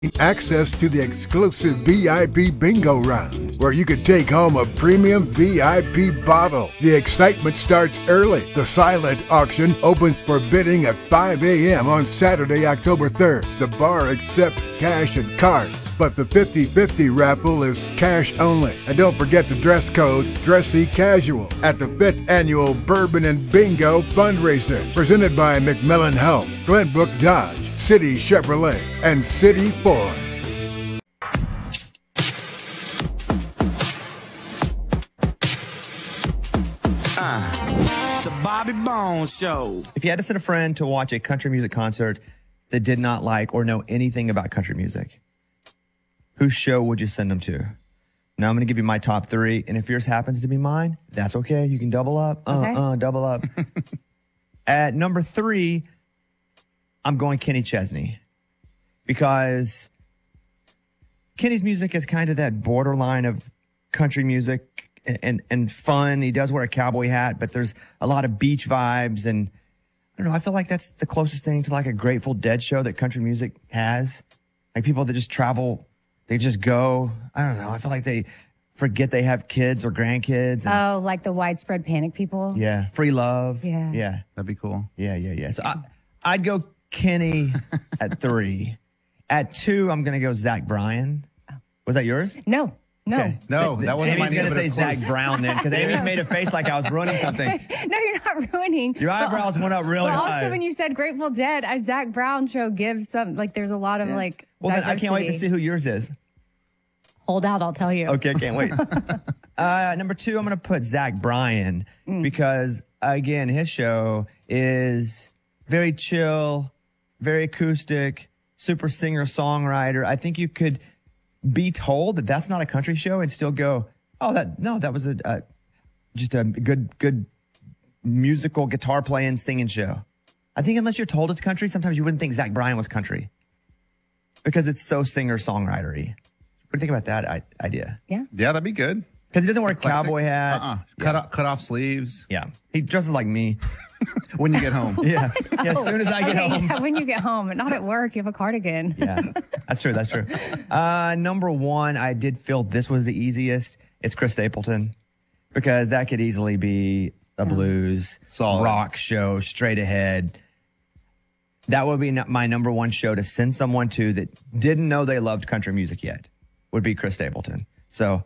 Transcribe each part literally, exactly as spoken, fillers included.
access to the exclusive V I P bingo round, where you could take home a premium V I P bottle. The excitement starts early. The silent auction opens for bidding at five a.m. on Saturday, October third. The bar accepts cash and cards, but the fifty-fifty raffle is cash only. And don't forget the dress code, dressy casual, at the fifth annual Bourbon and Bingo fundraiser, presented by McMillan Health, Glenbrook Dodge, City Chevrolet, and City Ford. Uh, the Bobby Bones Show. If you had to send a friend to watch a country music concert that did not like or know anything about country music, whose show would you send them to? Now I'm going to give you my top three, and if yours happens to be mine, that's okay. You can double up. Uh, Okay. uh, double up. At number three, I'm going Kenny Chesney, because Kenny's music is kind of that borderline of country music and, and, and fun. He does wear a cowboy hat, but there's a lot of beach vibes. And I don't know, I feel like that's the closest thing to like a Grateful Dead show that country music has. Like people that just travel, they just go. I don't know. I feel like they forget they have kids or grandkids. And, Oh, like the widespread panic people? yeah. Free love. Yeah. Yeah. That'd be cool. Yeah, yeah, yeah. So I, I'd go Kenny at three. At two, I'm going to go Zach Bryan. Was that yours? No, no. Okay. No, that wasn't Amy's mine going to either, but say it's Zach close. Brown then, because Amy made a face like I was ruining something. No, you're not ruining. Your eyebrows went up really But high. also, when you said Grateful Dead, a Zach Brown show gives some, like, there's a lot of, like, well, then I can't wait to diversity. see who yours is. Hold out, I'll tell you. Okay, I can't wait. uh, number two, I'm going to put Zach Bryan, because, again, his show is very chill, very acoustic, super singer-songwriter. I think you could be told that that's not a country show and still go, oh, that no, that was a, a just a good, good musical guitar playing, singing show. I think unless you're told it's country, sometimes you wouldn't think Zach Bryan was country because it's so singer-songwritery. What do you think about that I- idea? Yeah. Yeah, that'd be good. Because he doesn't wear a Eclectic. cowboy hat. Uh-uh. Cut, off, cut off sleeves Yeah. He dresses like me. when you get home. Yeah. Yeah, as soon as I get Okay, home. yeah, when you get home, not at work, you have a cardigan. Yeah, that's true. That's true. Uh, number one, I did feel this was the easiest. It's Chris Stapleton, because that could easily be a blues Solid. rock show straight ahead. That would be n- my number one show to send someone to that didn't know they loved country music yet, would be Chris Stapleton. So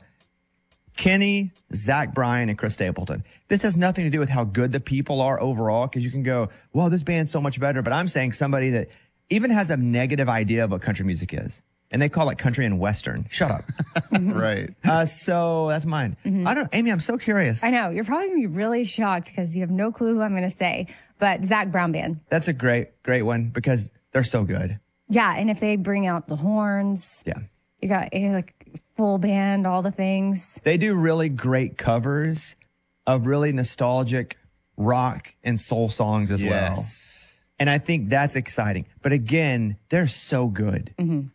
Kenny, Zach Bryan, and Chris Stapleton. This has nothing to do with how good the people are overall, because you can go, well, this band's so much better. But I'm saying somebody that even has a negative idea of what country music is, and they call it country and western. Shut up. Right. uh, so that's mine. I don't, Amy, I'm so curious. I know. You're probably going to be really shocked because you have no clue who I'm going to say. But Zach Brown Band. That's a great, great one because they're so good. Yeah. And if they bring out the horns, Yeah. you got eh, like full band, all the things. They do really great covers of really nostalgic rock and soul songs as well. Yes. And I think that's exciting. But again, they're so good.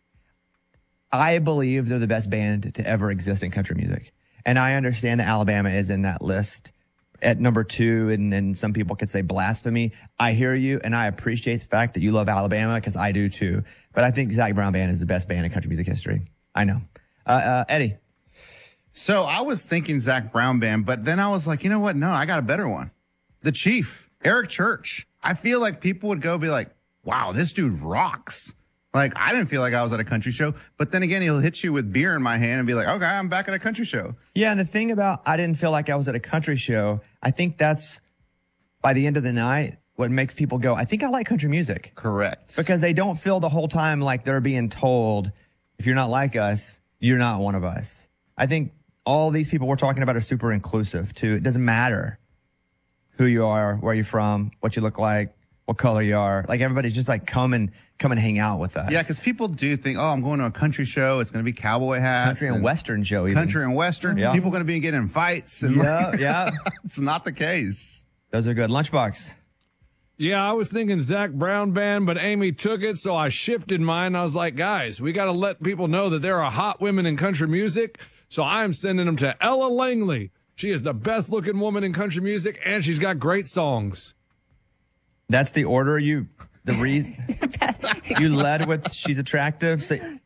I believe they're the best band to ever exist in country music. And I understand that Alabama is in that list at number two. And, and some people could say blasphemy. I hear you. And I appreciate the fact that you love Alabama, because I do too. But I think Zach Brown Band is the best band in country music history. I know. Uh, uh, Eddie. So I was thinking Zach Brown Band, but then I was like, you know what? No, I got a better one. The Chief, Eric Church. I feel like people would go be like, wow, this dude rocks. Like, I didn't feel like I was at a country show. But then again, he'll hit you with beer in my hand and be like, okay, I'm back at a country show. Yeah, and the thing about I didn't feel like I was at a country show, I think that's by the end of the night what makes people go, I think I like country music. Correct. Because they don't feel the whole time like they're being told, if you're not like us, you're not one of us. I think all these people we're talking about are super inclusive too. It doesn't matter who you are, where you're from, what you look like, what color you are. Like everybody's just like come and come and hang out with us. Yeah, because people do think, oh, I'm going to a country show. It's going to be cowboy hats. country and western show even. Country and western. Yeah. People going to be getting in fights. And Yeah, like, yeah. it's not the case. Those are good. Lunchbox. Yeah, I was thinking Zach Brown Band, but Amy took it, so I shifted mine. I was like, guys, we got to let people know that there are hot women in country music, so I'm sending them to Ella Langley. She is the best-looking woman in country music, and she's got great songs. That's the order you, the reason you led with she's attractive. So